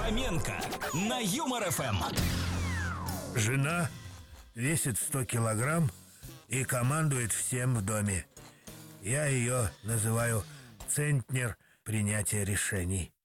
Фоменко на Юмор ФМ. Жена весит 100 килограмм и командует всем в доме. Я ее называю центнер принятия решений.